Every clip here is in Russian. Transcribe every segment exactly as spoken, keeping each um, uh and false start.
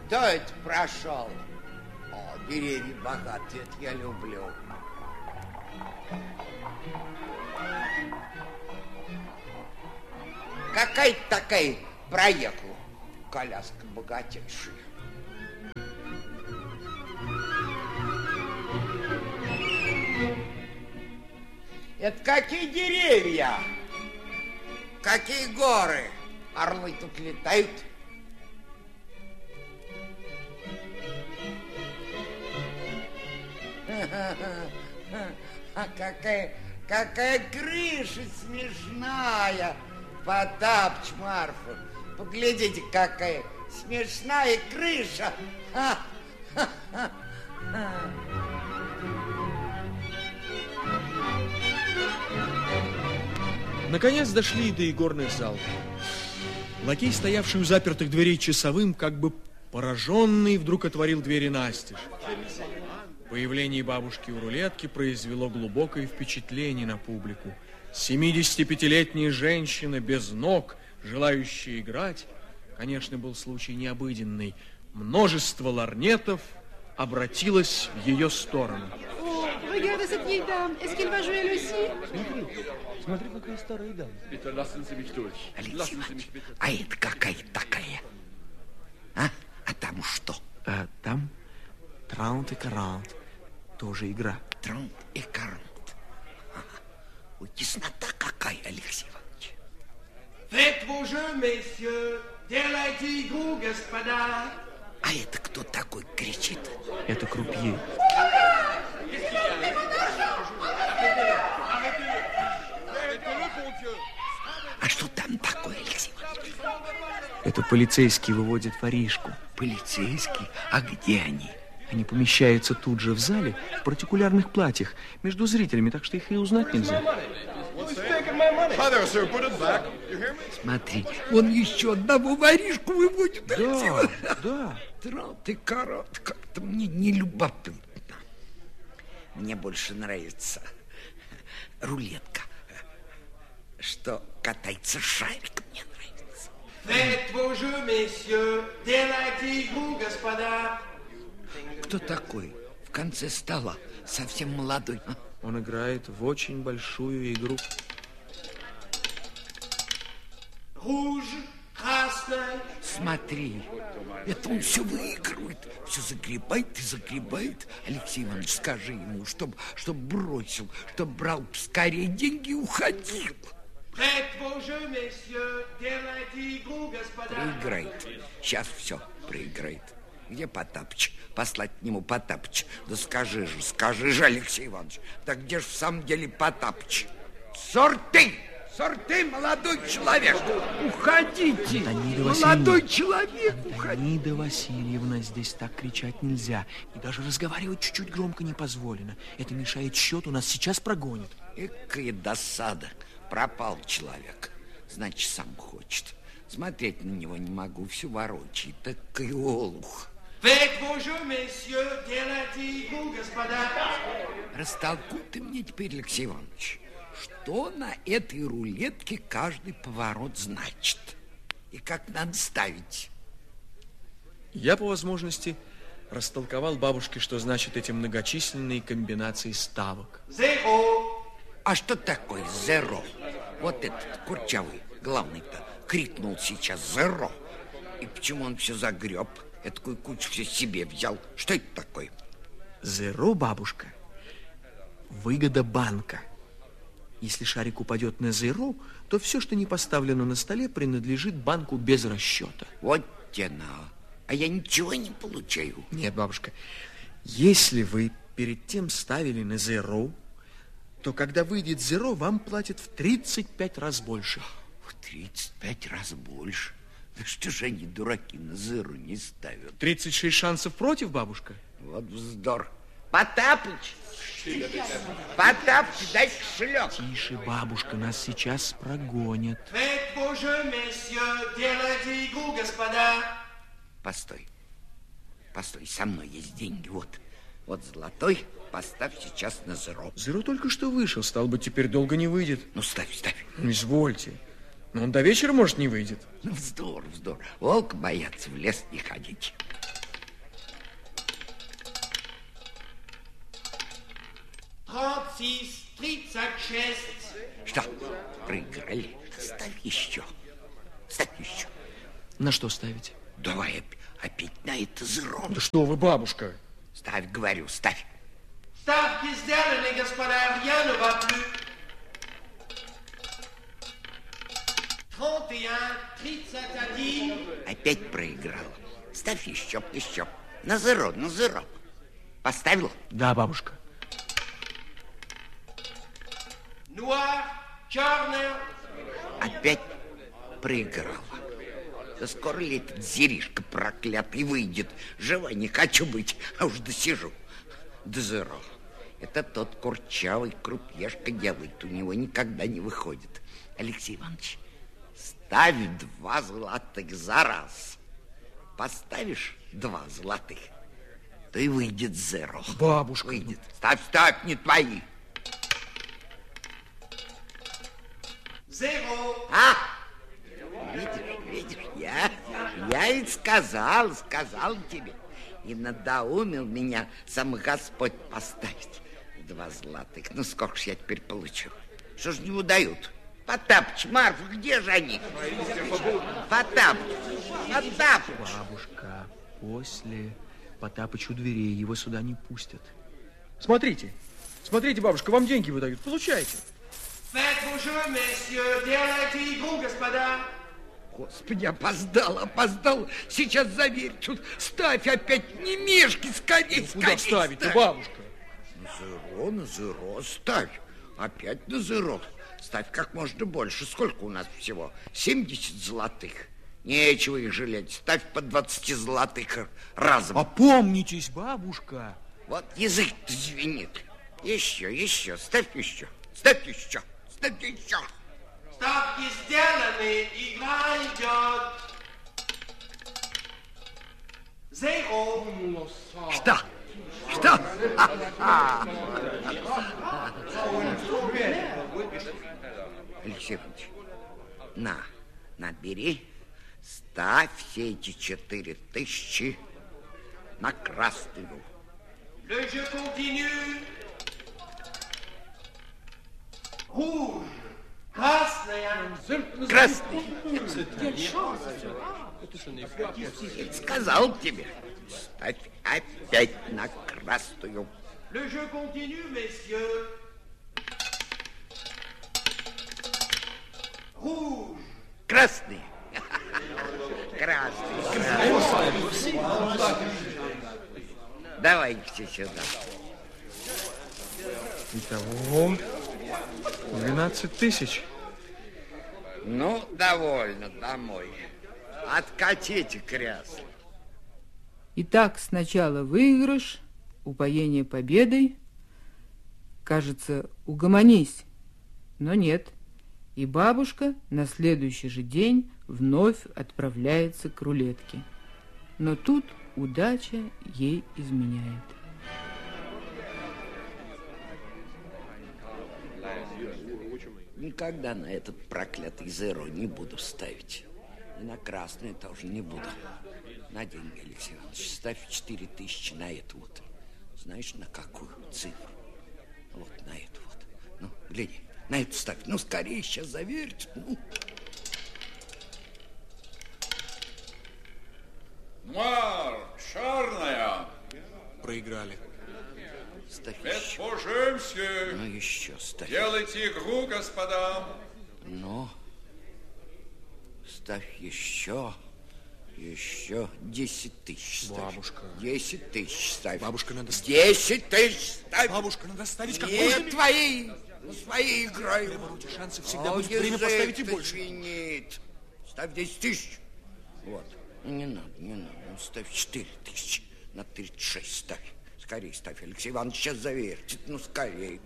Кто это прошел? О, деревья богатые, это я люблю. Какая-то такая проехала коляска богатейшая. Это какие деревья? Какие горы? Орлы тут летают. А какая, какая крыша смешная, Потапыч, Марфа. Поглядите, какая смешная крыша. Наконец дошли до игорных залов. Лакей, стоявший у запертых дверей часовым, как бы пораженный, вдруг отворил двери настежь. Появление бабушки у рулетки произвело глубокое впечатление на публику. семидесятипятилетняя женщина без ног, желающая играть, конечно, был случай необыденный. Множество лорнетов обратилось в ее сторону. Regarde cette vieille dame. Est-ce qu'elle va jouer elle aussi? Смотри, смотри, какая старая дама. Алексей, а это какая такая? А? А там что? А там траунт и карант. Тоже игра. Траунт и карант. Ой, теснота какая, Алексей Иванович. Faites vos jeux, messieurs. Делайте игру, господа. А это кто такой кричит? Это крупье. А что там такое, Алексей Иванович? Это полицейские выводят воришку. Полицейские? А где они? Они помещаются тут же в зале в партикулярных платьях между зрителями, так что их и узнать нельзя. Смотри, он еще одного воришку выводит. Да, да. Ты корот, как-то мне не любопытно. Мне больше нравится рулетка. Что катается шарик, мне нравится. Faites vos jeux, messieurs. Делайте игру, господа. Кто такой в конце стола? Совсем молодой. А? Он играет в очень большую игру. Rouge, красный. Смотри, это он все выигрывает, все загребает и загребает. Алексей Иванович, скажи ему, чтобы чтоб бросил, чтобы брал скорее деньги и уходил. Faites vos jeux, messieurs. Делайте игру, господа. Проиграет. Сейчас все проиграет. Где Потапыч? Послать к нему Потапыч. Да скажи же, скажи же, Алексей Иванович. Да где же в самом деле Потапыч? Сорты! Сорты, молодой человек! Уходите! Антонида молодой человек, уходите! Антонида Васильевна, здесь так кричать нельзя. И даже разговаривать чуть-чуть громко не позволено. Это мешает счету, нас сейчас прогонят. Экая досада. Пропал человек. Значит, сам хочет. Смотреть на него не могу, все ворочает. Такой олух. Faites vos jeux, messieurs. Делайте игру, господа. Растолкуй ты мне теперь, Алексей Иванович, что на этой рулетке каждый поворот значит и как надо ставить. Я, по возможности, растолковал бабушке, что значит эти многочисленные комбинации ставок. Zéro. А что такое зеро? Вот этот курчавый, главный-то, крикнул сейчас зеро. И почему он все загреб? Этакую кучу все себе взял. Что это такое? Зеро, бабушка, выгода банка. Если шарик упадет на зеро, то все, что не поставлено на столе, принадлежит банку без расчета. Вот тяна. А я ничего не получаю. Нет, бабушка, если вы перед тем ставили на зеро, то когда выйдет зеро, вам платят в тридцать пять раз больше. В тридцать пять раз больше? Да что же они, дураки, на зеро не ставят? тридцать шесть шансов против, бабушка? Вот вздор. Потапыч! Потапыч, дай шлеп! Тише, бабушка, нас сейчас прогонят. Faites vos jeux, messieurs. Делайте игру, господа. Постой. Постой, со мной есть деньги, вот. Вот золотой, поставь сейчас на зеро. Зеро только что вышел, стал быть, теперь долго не выйдет. Ну, ставь, ставь. Ну, извольте. Но он до вечера, может, не выйдет. Ну, вздор, вздор. Волк боятся в лес не ходить. шесть, тридцать шесть. Что, проиграли? Ставь еще. Ставь еще. На что ставить? Давай оп- опять на это зеро. Да что вы, бабушка? Ставь, говорю, ставь. Ставки сделаны, господа, rien ne va plus. тридцать один, тридцать один. Опять проиграл. Ставь еще, еще. На зеро, на зеро. Поставил? Да, бабушка. Noir, черный. Опять проиграла. Да скоро ли этот зеришка проклятый выйдет? Жива не хочу быть, а уж досижу. До зеро. Это тот курчавый крупьешка делает. У него никогда не выходит. Алексей Иванович, ставь два золотых за раз. Поставишь два золотых, то и выйдет зеро. Бабушка. Выйдет. Ставь, ставь, не твои. Zéro. А? Видишь, видишь, я, я ведь сказал, сказал тебе. И надоумил меня сам Господь поставить два золотых. Ну, сколько ж я теперь получу? Что ж не дают? Потапыч, Марфа, где же они? Потапыч, Потапыч. Бабушка, после Потапыч у дверей, его сюда не пустят. Смотрите, смотрите, бабушка, вам деньги выдают. Получайте. Faites vos jeux, messieurs. Делайте игру, господа. Господи, опоздал, опоздал. Сейчас заверь, тут ставь опять, не мешки, скорей, Ну, скорей. куда ставить-то, ставь. бабушка? На зеро, на зеро ставь. Опять на зеро. Ставь как можно больше. Сколько у нас всего? семьдесят золотых. Нечего их жалеть. Ставь по двадцати золотых разом. Опомнитесь, бабушка. Вот язык-то звенит. Еще, еще. Ставь еще. Ставь еще. Ставь еще. Ставки сделаны. Игра идет. Zéro. Что? Что? Алексей Иванович, на, набери, ставь все эти четыре тысячи на красную. Le jeu continue. Rouge. Красная. Красный. Сказал тебе, ставь опять на красную. Le jeu continue, messieurs. Rouge. Красный. Красный. Красный. Давай все сюда. Итого двенадцать тысяч. Ну, довольно, домой. Откатите кресло. Итак, сначала выигрыш, упоение победой. Кажется, угомонись. Но нет. И бабушка на следующий же день вновь отправляется к рулетке. Но тут удача ей изменяет. Никогда на этот проклятый зеро не буду ставить. И на красную тоже не буду. На деньги, Алексей Иванович, ставь четыре тысячи на эту вот. Знаешь, на какую цифру? Вот на эту вот. Ну, гляди, на эту ставь. Ну, скорее, сейчас заверьте. Ну. Нуар, черная. Проиграли. Ставь Это еще. пожимся. Ну, еще ставь. Делайте игру, господа. Ну, ставь еще. Еще десять тысяч ставь. Бабушка. Десять тысяч ставь. Бабушка, надо... Десять тысяч ставь. Бабушка, надо ставить как Нет, можно... твои. На свои играю. Берите шансы, всегда А будет время поставить и язык-то больше. звенит. Ставь десять тысяч. Вот. Ну, не надо, не надо. Ну, ставь четыре тысячи. На тридцать шесть ставь. Скорее ставь, Алексей Иванович, сейчас завертит. Ну, скорее.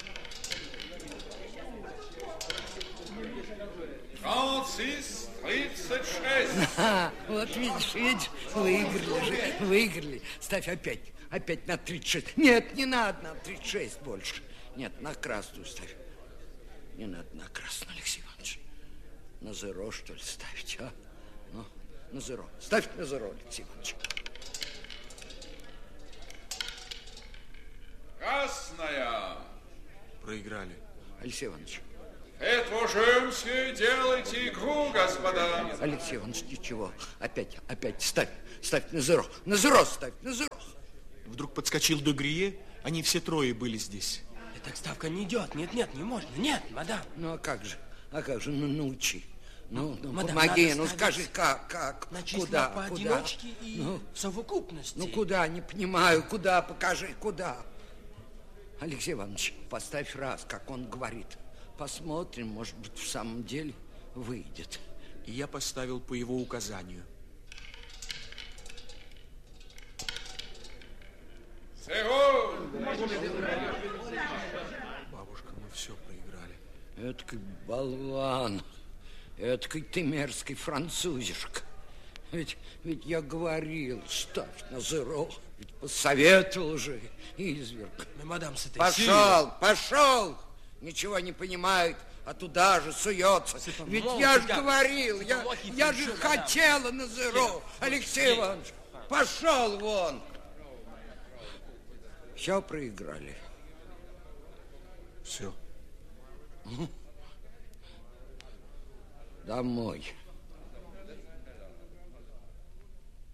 Францис, тридцать шесть. А, вот видишь, видишь, выиграли же, выиграли. Ставь опять, опять на тридцать шесть. Нет, не надо на тридцать шесть больше. Нет, на красную ставь. Не надо на красную, Алексей Иванович. На зеро, что ли, ставить, а? Ну, на зеро. Ставь на зеро, Алексей Иванович. Красная. проиграли. Алексей Иванович. Это уже, мсье, делайте игру, господа. Алексей Иванович, ничего. Опять, опять, ставь, ставь на зеро. На зеро ставь, на зеро. Вдруг подскочил Дегрие, они все трое были здесь. Так ставка не идет. Нет, нет, не можно. Нет, мадам. Ну, а как же? А как же? Ну, научи. Ну, ну мадам, помоги, надо ну ставить скажи, как, как, на числа куда, поодиночке куда? и Ну, в совокупности. ну, куда, не понимаю, куда, покажи, куда. Алексей Иванович, поставь раз, как он говорит. Посмотрим, может быть, в самом деле выйдет. И я поставил по его указанию. Зеро. Бабушка, мы все проиграли. Эдакий болван, эдакий ты мерзкий французишка. Ведь, ведь я говорил, ставь на зеро. Ведь посоветовал же, изверг. Но, мадам, с этой Пошел, пошел! Ничего не понимает, а туда же суется. Ведь я же говорил, я, я же хотела на зеро. Алексей Иванович, пошел вон. Все проиграли. Все. Домой.